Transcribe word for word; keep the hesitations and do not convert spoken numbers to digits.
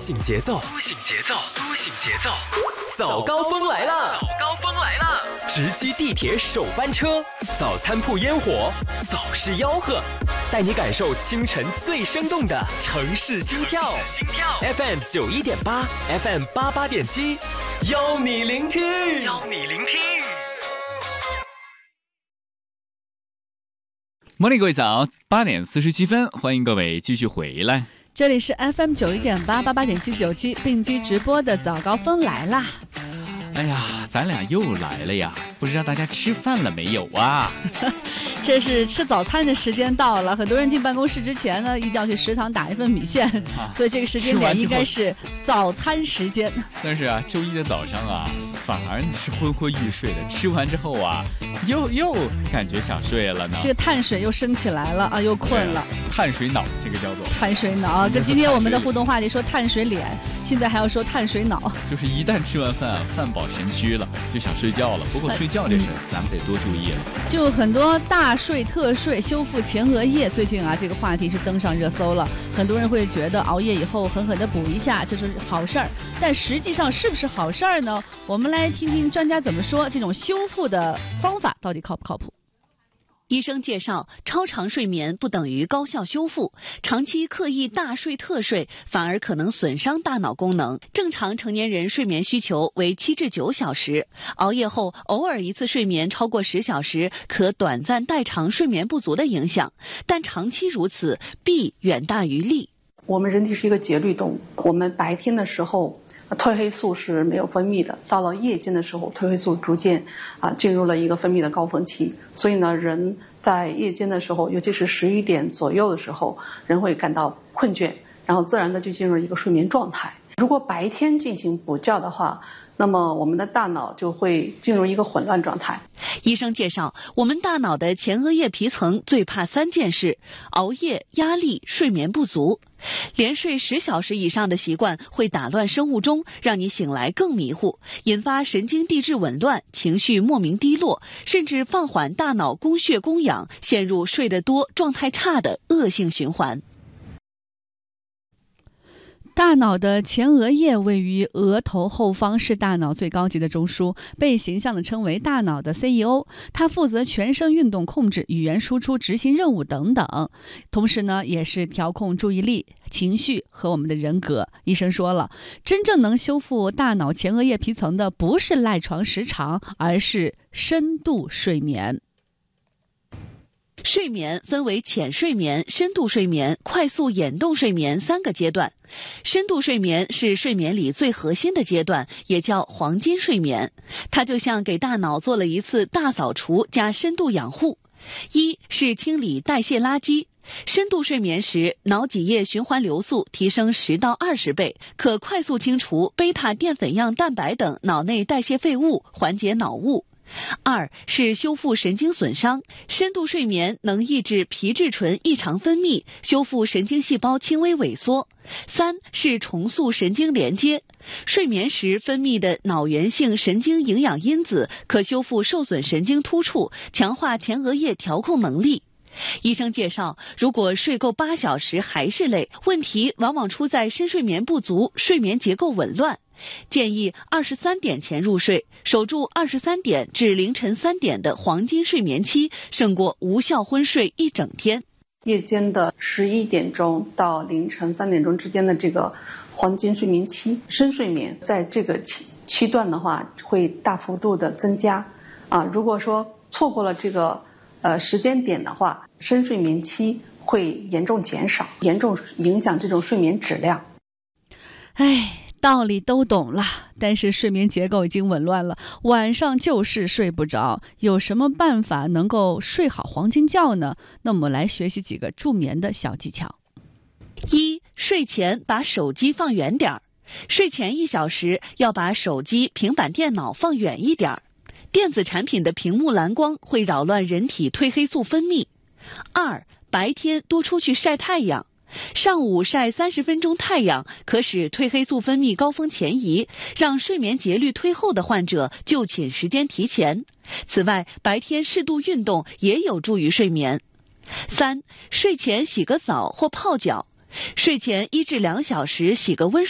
醒节奏，都醒节奏，都醒节奏。早高峰来了，早高峰来了！直击地铁首班车，早餐铺烟火，早市吆喝，带你感受清晨最生动的城市心跳。心跳 F M 九一点八 ，F M 八八点七，邀你聆听，邀你聆听。 Morning， 各位早，八点四十七分，欢迎各位继续回来。 这里是 F M 九一点八八八点七九七并机直播的早高峰来啦！ 哎呀，咱俩又来了呀！不知道大家吃饭了没有啊？ 这是吃早餐的时间到了，很多人进办公室之前呢，一定要去食堂打一份米线，啊、所以这个时间点应该是早餐时间。 但是啊，周一的早上啊，反而是昏昏欲睡的，吃完之后啊，又又感觉想睡了呢。 这个碳水又升起来了啊，又困了。 碳水脑，这个叫做碳水脑。跟今天我们的互动话题说碳水脸，现在还要说碳水脑。 就是一旦吃完饭啊，饭饱神虚了，就想睡觉了。不过睡觉这事，嗯、咱们得多注意了。 就很多大睡特睡修复前额叶，最近啊这个话题是登上热搜了。很多人会觉得熬夜以后狠狠的补一下这是好事儿，但实际上是不是好事儿呢？我们来听听专家怎么说，这种修复的方法到底靠不靠谱？ 医生介绍，超长睡眠不等于高效修复，长期刻意大睡特睡反而可能损伤大脑功能。正常成年人睡眠需求为七至九小时，熬夜后偶尔一次睡眠超过十小时，可短暂代偿睡眠不足的影响，但长期如此，弊远大于利。 我们人体是一个节律动物，我们白天的时候褪黑素是没有分泌的，到了夜间的时候，褪黑素逐渐啊进入了一个分泌的高峰期，所以呢，人在夜间的时候，尤其是十一点左右的时候，人会感到困倦，然后自然的就进入一个睡眠状态。如果白天进行补觉的话，那么我们的大脑就会进入一个混乱状态。 医生介绍，我们大脑的前额叶皮层最怕三件事：熬夜、压力、睡眠不足。连睡十小时以上的习惯会打乱生物钟，让你醒来更迷糊，引发神经递质紊乱，情绪莫名低落，甚至放缓大脑供血供氧，陷入睡得多、状态差的恶性循环。 大脑的前额叶位于额头后方，是大脑最高级的中枢，被形象地称为大脑的 C E O。 它负责全身运动控制、语言输出、执行任务等等，同时呢，也是调控注意力、情绪和我们的人格。医生说了，真正能修复大脑前额叶皮层的，不是赖床时长，而是深度睡眠。 睡眠分为浅睡眠、深度睡眠、快速眼动睡眠三个阶段。深度睡眠是睡眠里最核心的阶段，也叫黄金睡眠。它就像给大脑做了一次大扫除加深度养护。一是清理代谢垃圾。深度睡眠时，脑脊液循环流速提升十到二十倍，可快速清除贝塔淀粉样蛋白等脑内代谢废物，缓解脑雾。二是修复神经损伤，深度睡眠能抑制皮质醇异常分泌，修复神经细胞轻微萎缩。三是重塑神经连接，睡眠时分泌的脑源性神经营养因子可修复受损神经突触，强化前额叶调控能力。医生介绍，如果睡够八小时还是累，问题往往出在深睡眠不足、睡眠结构紊乱。建议二十三点前入睡，守住二十三点至凌晨三点的黄金睡眠期，胜过无效昏睡一整天。 夜间的十一点钟到凌晨三点钟之间的这个黄金睡眠期，深睡眠在这个期期段的话，会大幅度的增加啊。如果说错过了这个呃时间点的话，深睡眠期会严重减少，严重影响这种睡眠质量。 唉。道理都懂了，但是睡眠结构已经紊乱了，晚上就是睡不着。有什么办法能够睡好黄金觉呢？那我们来学习几个助眠的小技巧。 一、睡前把手机放远点儿。睡前一小时要把手机、平板电脑放远一点儿。电子产品的屏幕蓝光会扰乱人体褪黑素分泌。二、白天多出去晒太阳。上午晒三十分钟太阳，可使褪黑素分泌高峰前移，让睡眠节律推后的患者就寝时间提前。此外，白天适度运动也有助于睡眠。三、睡前洗个澡或泡脚。睡前一至两小时洗个温水